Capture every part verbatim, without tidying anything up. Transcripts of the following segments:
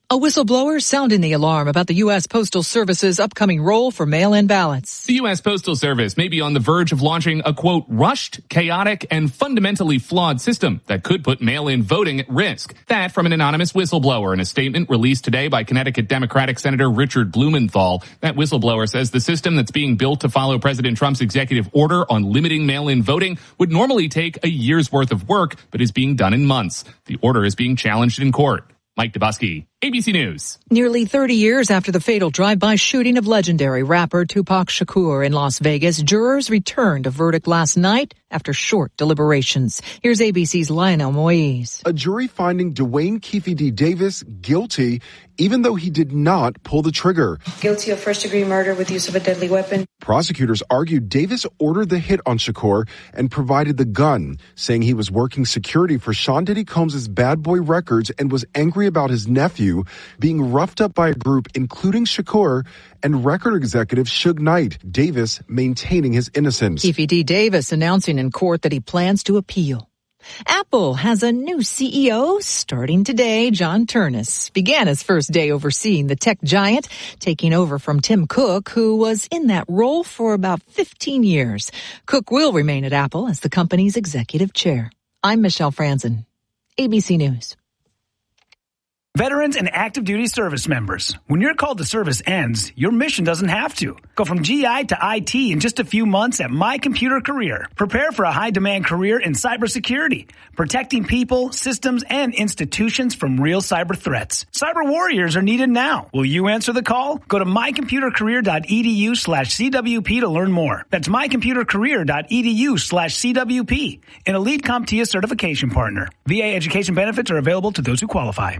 A whistleblower sounding the alarm about the U S. Postal Service's upcoming role for mail-in ballots. The U S. Postal Service may be on the verge of launching a, quote, rushed, chaotic, and fundamentally flawed system that could put mail-in voting at risk. That from an anonymous whistleblower in a statement released today by Connecticut Democratic Senator Richard Blumenthal. That whistleblower says the system that's being built to follow President Trump's executive order on limiting mail-in voting would normally take a year's worth of work, but is being done in months. The order is being challenged in court. Mike Dubusky, A B C News. Nearly thirty years after the fatal drive-by shooting of legendary rapper Tupac Shakur in Las Vegas, jurors returned a verdict last night after short deliberations. Here's A B C's Lionel Moise. A jury finding Dwayne Keefe D. Davis guilty, even though he did not pull the trigger. Guilty of first-degree murder with use of a deadly weapon. Prosecutors argued Davis ordered the hit on Shakur and provided the gun, saying he was working security for Sean Diddy Combs' Bad Boy Records and was angry about his nephew being roughed up by a group including Shakur and record executive Suge Knight. Davis maintaining his innocence. Keefe D. Davis announcing in court that he plans to appeal. Apple has a new C E O starting today. John Ternus began his first day overseeing the tech giant, taking over from Tim Cook, who was in that role for about fifteen years. Cook will remain at Apple as the company's executive chair. I'm Michelle Franzen, A B C News. Veterans and active duty service members, when your call to service ends, your mission doesn't have to. Go from G I to I T in just a few months at My Computer Career. Prepare for a high-demand career in cybersecurity, protecting people, systems, and institutions from real cyber threats. Cyber warriors are needed now. Will you answer the call? Go to mycomputercareer.edu slash CWP to learn more. That's mycomputercareer.edu slash CWP, an Elite CompTIA certification partner. V A education benefits are available to those who qualify.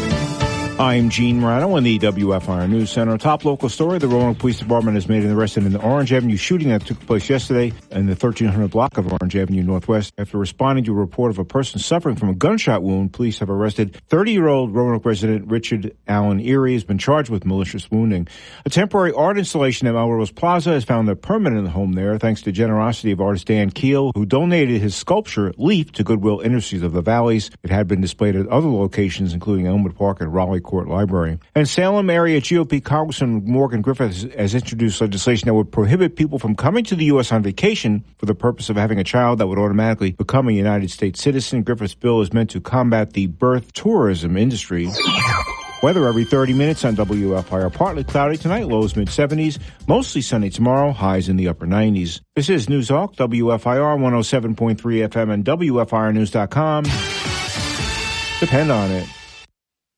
I'm Gene Morano in the W F I R News Center. Top local story, the Roanoke Police Department has made an arrest in the Orange Avenue shooting that took place yesterday in the thirteen hundred block of Orange Avenue Northwest. After responding to a report of a person suffering from a gunshot wound, police have arrested thirty-year-old Roanoke resident Richard Allen Erie. Has been charged with malicious wounding. A temporary art installation at Melrose Plaza has found a permanent home there thanks to the generosity of artist Dan Keel, who donated his sculpture, Leaf, to Goodwill Industries of the Valleys. It had been displayed at other locations, including Elmwood Park and Raleigh Court Library. And Salem area G O P Congressman Morgan Griffith has introduced legislation that would prohibit people from coming to the U S on vacation for the purpose of having a child that would automatically become a United States citizen. Griffith's bill is meant to combat the birth tourism industry. Weather every thirty minutes on W F I R. Partly cloudy tonight, lows mid-seventies. Mostly sunny tomorrow, highs in the upper nineties. This is News Talk, W F I R one oh seven point three F M and W F I R news dot com. Depend on it.